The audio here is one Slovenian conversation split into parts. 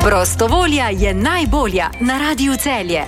Prostovolja je najbolja na Radiu Celje.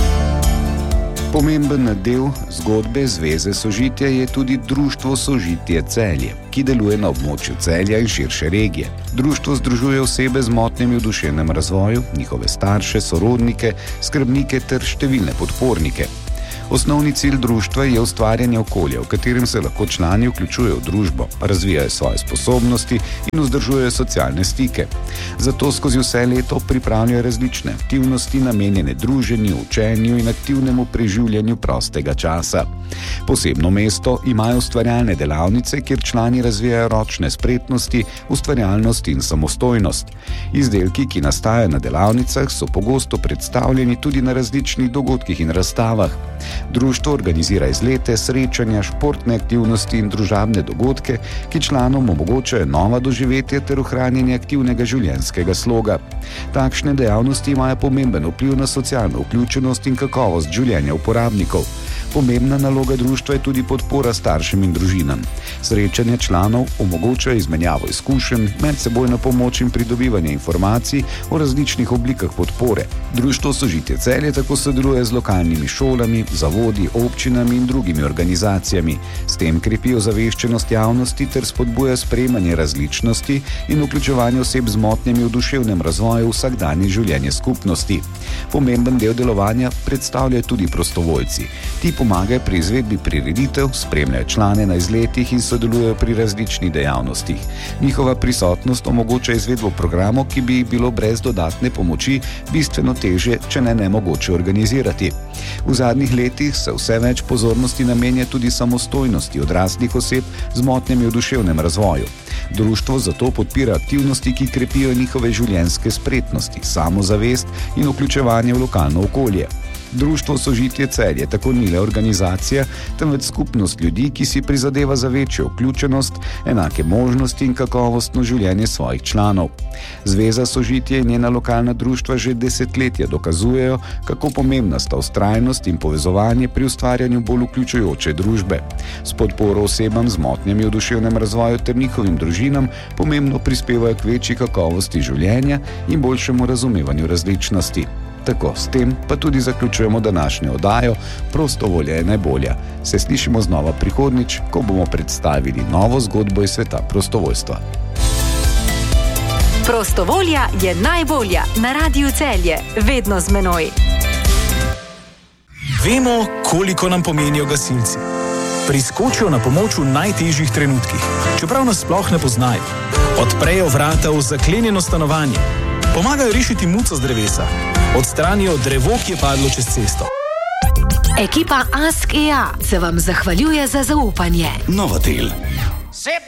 Pomemben del zgodbe Zveze Sožitja je tudi Društvo Sožitje Celje, ki deluje na območju Celja in širše regije. Društvo združuje osebe z motnjami v duševnem razvoju, njihove starše, sorodnike, skrbnike ter številne podpornike. Osnovni cilj društva je ustvarjanje okolja, v katerem se lahko člani vključujejo v družbo, razvijajo svoje sposobnosti in vzdržujejo socialne stike. Zato skozi vse leto pripravljajo različne aktivnosti namenjene druženju, učenju in aktivnemu preživljanju prostega časa. Posebno mesto imajo ustvarjalne delavnice, kjer člani razvijajo ročne spretnosti, ustvarjalnost in samostojnost. Izdelki, ki nastajajo na delavnicah, so pogosto predstavljeni tudi na različnih dogodkih in razstavah. Društvo organizira izlete, srečanja, športne aktivnosti in družabne dogodke, ki članom omogočajo nova doživetja ter ohranjanje aktivnega življenjskega sloga. Takšne dejavnosti imajo pomemben vpliv na socialno vključenost in kakovost življenja uporabnikov. Pomembna naloga društva je tudi podpora staršem in družinam. Srečanje članov omogočajo izmenjavo izkušenj, medsebojno pomoč in pridobivanje informacij o različnih oblikah podpore. Društvo Sožitje Celje tako sodeluje z lokalnimi šolami, zavodi, občinami in drugimi organizacijami. S tem krepijo zaveščenost javnosti ter spodbuja sprejemanje različnosti in vključevanje oseb z motnjami v duševnem razvoju v vsakdanje življenje skupnosti. Pomemben del delovanja predstavljajo tudi prostovoljci. Ti pomagajo pri izvedbi prireditev, spremljajo člane na izletih in sodelujejo pri različnih dejavnostih. Njihova prisotnost omogoča izvedbo programov, ki bi jih bilo brez dodatne pomoči bistveno težje, če ne nemogoče organizirati. V zadnjih letih se vse več pozornosti namenja tudi samostojnosti odraslih oseb z motnjami v duševnem razvoju. Društvo zato podpira aktivnosti, ki krepijo njihove življenjske spretnosti, samozavest in vključevanje v lokalno okolje. Društvo Sožitje Celje tako ni le organizacija, temveč skupnost ljudi, ki si prizadeva za večjo vključenost, enake možnosti in kakovostno življenje svojih članov. Zveza Sožitje in njena lokalna društva že desetletja dokazujejo, kako pomembna sta vztrajnost in povezovanje pri ustvarjanju bolj vključujoče družbe. S podporo osebam z motnjami v duševnem razvoju ter njihovim družinam pomembno prispevajo k večji kakovosti življenja in boljšemu razumevanju različnosti. Tako, s tem pa tudi zaključujemo današnjo oddajo Prostovolja je najbolja. Se slišimo znova prihodnjič, ko bomo predstavili novo zgodbo iz sveta prostovoljstva. Prostovolja je najbolja na Radiu Celje, vedno z menoj. Vemo, koliko nam pomenijo gasilci. Priskočijo na pomoč v najtežjih trenutkih, čeprav nas sploh ne poznajo. Odprejo vrata v zaklenjeno stanovanje. Pomagajo rešiti muco z drevesa. Odstranijo drevo, ki je padlo čez cesto. Ekipa Ask EA se vam zahvaljuje za zaupanje. Novotel.